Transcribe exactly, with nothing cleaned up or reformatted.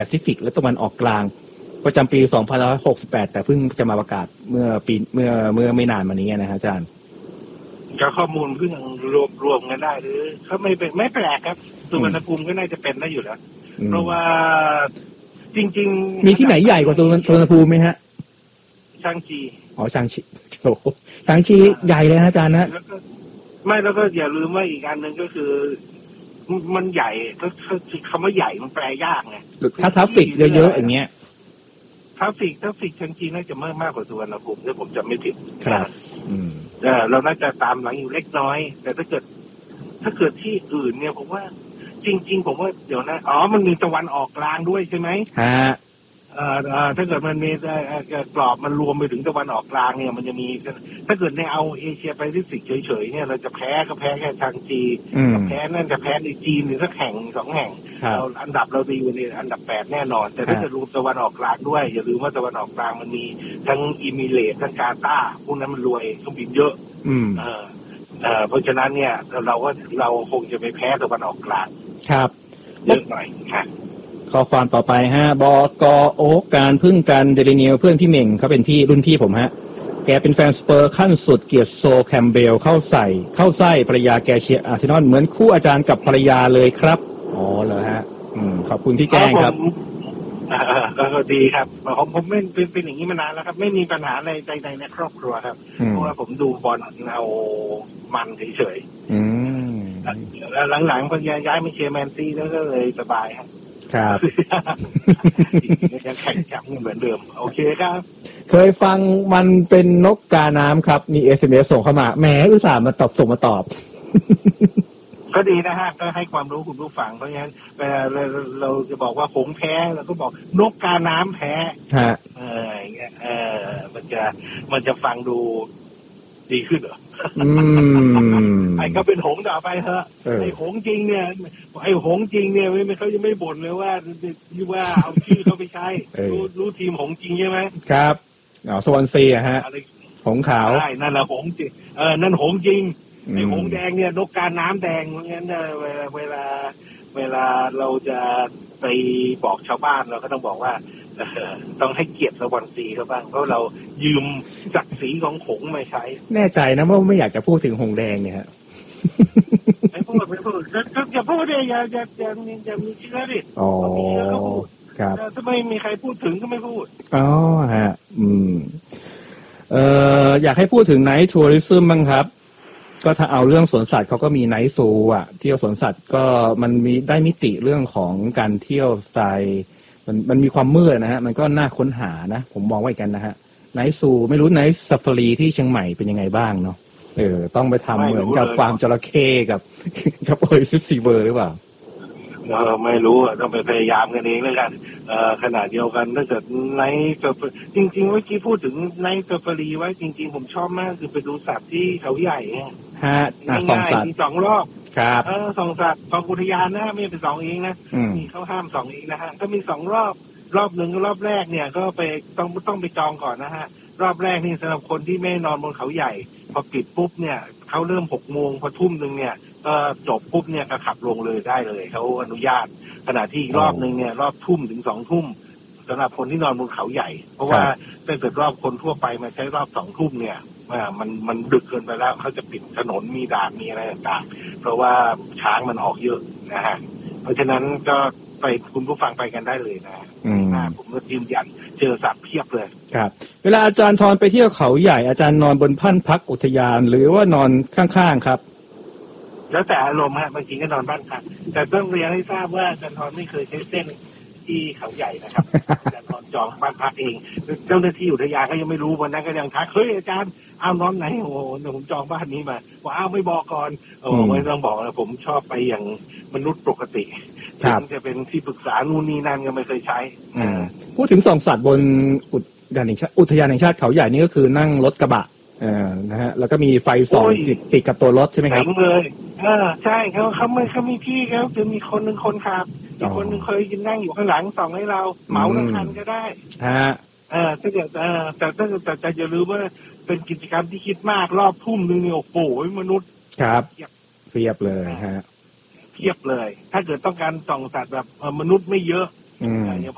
แปซิฟิกและตะวันออกกลางประจำปีสองพันห้าร้อยหกสิบแปดแต่เพิ่งจะมาประกาศเมื่อปีเมื่อเมื่อไม่นานมานี้นะฮะอาจารย์ก็ข้อมูลเพิ่งรวบรวมกันได้หรือเขาไม่เป็นไม่แปลกครับสุวรรณภูมิก็น่าจะเป็นได้อยู่แล้วเพราะว่าจริงๆมีที่ไหนใหญ่กว่าสุวรรณภูมิไหมฮะชางชีอ๋อชางชีโอ้ชางชีใหญ่เลยนะอาจารย์นะไม่แล้วก็อย่าลืมว่าอีกอันหนึ่งก็คือมันใหญ่ก็คำว่าใหญ่มันแปลยากไงถ้าทราฟฟิกเยอะๆอย่างเงี้ยทราฟฟิกทราฟฟิกชางชีน่าจะมากมากกว่าสุวรรณภูมิถ้าผมจำไม่ผิดครับอืมเออเราน่าจะตามหลังอยู่เล็กน้อยแต่ถ้าเกิดถ้าเกิดที่อื่นเนี่ยผมว่าจริงๆผมว่าเดี๋ยวนะอ๋อมันมีตะวันออกกลางด้วยใช่ไหมฮะเอ่อถ้าเกิดมันมีกรอบมันรวมไปถึงตะวันออกกลางเนี่ยมันจะมีถ้าเกิดในเอาเอเชียแปซิฟิกเฉยๆเนี่ยเราจะแพ้ก็แพ้แค่ชางจีแพ้นั่นจะแพ้ในจีนหรือสักแห่งสองแห่งเราอันดับเราดีอยู่ในอันดับแปดแน่นอนแต่ถ้าจะรวมตะวันออกกลางด้วยอย่าลืมว่าตะวันออกกลางมันมีทั้งอิมิเรตส์ทั้งกาตาร์พวกนั้นมันรวยเครื่องบินเยอะเออเอ่อเพราะฉะนั้นเนี่ยเราก็เราคงจะไปแพ้ตะวันออกกลางครับเยอะหน่อยค่ะข้อความต่อไปฮะบกโอ๊กการพึ่งกันเดลิเนียเพื่อนพี่เหม่งเขาเป็นพี่รุ่นพี่ผมฮะแกเป็นแฟนสเปอร์ขั้นสุดเกียรติโซแคมเบลเข้าใส่เข้าไส้ภรรยาแกเชียร์อาร์เซนอลเหมือนคู่อาจารย์กับภรรยาเลยครับอ๋อเหรอฮะอืมขอบคุณที่แจ้งครับก็ดีครับผมผมไม่เป็นเป็นอย่างนี้มานานแล้วครับไม่มีปัญหาอะไรใดๆในครอบครัวครับเพราะว่าผมดูบอลเอามันเฉยๆแล้วหลังๆพอย้ายมาเชียร์แมนซีแล้วก็เลยสบายครับครับยังแข่งแชมป์เหมือนเดิมโอเคครับเคยฟังมันเป็นนกกาน้ำครับมี เอส เอ็ม เอส ส่งเข้ามาแหมอุตส่าห์มาตอบส่งมาตอบก็ดีนะฮะก็ให้ความรู้คุณผู้ฟังเพราะงั้นเวลาเราจะบอกว่าหงแพ้เราก็บอกนกกาน้ำแพ้ฮะเอออย่างเงี้ยเออมันจะมันจะฟังดูดีขึ้นเหรอไอ้ก็เป็นหงต่อไปเถอะไอ้หงจริงเนี่ยไอ้หงจริงเนี่ยไม่เขาจะไม่บ่นเลยว่าที่ว่าเอาชื่อเขาไปใช้รู้รู้ทีมหงจริงใช่ไหมครับอ๋อสวอนซีอะฮะหงขาวใช่นั่นแหละหงจริงเออนั่นหงจริงไอ้หงแดงเนี่ยนกกาน้ำแดงเพราะงั้นเวลาเวลาเวลาเราจะไปบอกชาวบ้านเราก็ต้องบอกว่าต้องให้เกียรติสวอนซีเขาบ้างเพราะเรายืมศักดิ์ศรีของหงมาใช้แน่ใจนะว่าไม่อยากจะพูดถึงหงแดงเนี่ยฮะไม่พูดไม่พูดอย่าพูดเลยอย่าอย่าอย่ามีอย่ามีเชื้อดิอ๋อครับถ้าไม่มีใครพูดถึงก็ไม่พูดอ๋อฮะอืมเอ่ออยากให้พูดถึงไนท์ทัวริซึมบ้างครับก็ถ้าเอาเรื่องสวนสัตว์เขาก็มีไนท์ซูอ่ะเที่ยวสวนสัตว์ก็มันมีได้มิติเรื่องของการเที่ยวสไตล์มันมันมีความมืดนะฮะมันก็น่าค้นหานะผมมองไว้กันนะฮะไนท์ซูไม่รู้ไนท์ซาฟารีที่เชียงใหม่เป็นยังไงบ้างเนาะเออต้องไปทำเหมือนกับฟาร์มจระเข้กับกับโอเอซิสซีเวอร์หรือเปล่าเราไม่รู้อ่ะต้องไปพยายามกันเองแล้วกันเอ่อขนาดเดียวกันถ้าเกิดไนท์ซาฟารีจริงๆเมื่อกี้พูดถึงไนท์ซาฟารีไว้จริงๆผมชอบมากคือไปดูสัตว์ที่เขาใหญ่ฮะสองสัตว์มีสองรอบครับเออสองสัตว์สองอุทยานนะไม่เป็นสองเองนะมีเขาห้ามสองเองนะฮะก็มีสองรอบรอบหนึ่งรอบแรกเนี่ยก็ไปต้องต้องไปจองก่อนนะฮะรอบแรกนี่สำหรับคนที่ไม่นอนบนเขาใหญ่พอปิดปุ๊บเนี่ยเขาเริ่มหกโมงพอทุ่มหนึ่งเนี่ยก็จบปุ๊บเนี่ยก็ขับลงเลยได้เลยเขาอนุญาตขณะที่รอบหนึ่งเนี่ยรอบทุ่มถึงสองทุ่มสำหรับคนที่นอนบนเขาใหญ่เพราะว่าถ้าเกิดรอบคนทั่วไปมาใช้รอบสองทุ่มเนี่ยมันมันดึกเกินไปแล้วเขาจะปิดถนนมีด่านมีอะไรต่างๆเพราะว่าช้างมันออกเยอะนะฮะเพราะฉะนั้นก็ไปคุณผู้ฟังไปกันได้เลยนะผมก็ยืนยันเจอสัตว์เพียบเลยครับเวลาอาจารย์ทอนไปเที่ยวเขาใหญ่อาจารย์นอนบนพันพักอุทยานหรือว่านอนข้างๆครับแล้วแต่อารมณ์ฮะบางทีก็นอนบ้านพักแต่ต้องเรียนให้ทราบว่าอาจารย์ทอนไม่เคยใช้เส้นที่เขาใหญ่นะครับอาจารย์ทอนจองบ้านพักเองเจ้าหน้าที่อุทยานก็ยังไม่รู้วันนั้นก็ยังทักเฮ้ยอาจารย์เอานอนไหนโอ้โหผมจองบ้านนี้มาว่าอ้าวไม่บอกก่อนโอ้ไม่ต้องบอกนะผมชอบไปอย่างมนุษย์ปกติถึงจะเป็นที่ปรึกษานู่นนี่นั่นก็ไม่เคยใช้พูดถึงส่องสัตว์บนอุทยานแห่งชาติอุทยานแห่งชาติเขาใหญ่นี่ก็คือนั่งรถกระบะเออนะฮะแล้วก็มีไฟส่องติดติดกับตัวรถใช่ไหมครับเลยเออใช่เขาเขาไม่เขามีพี่เขาจะมีคนหนึ่งคนขับอีกคนหนึ่งเคยยืนนั่งอยู่ข้างหลังส่องให้เราเหมาทั้งคันก็ได้ฮะเออถ้าเกิดเออแต่ถ้าแต่แต่อย่าลืมว่าเป็นกิจกรรมที่คิดมากรอบทุ่มนึงเนี่ยโอ้โหมนุษย์ครับเพียบเลยฮะเพียบเลยถ้าเกิดต้องการส่องสัตว์แบบมนุษย์ไม่เยอะอย่าง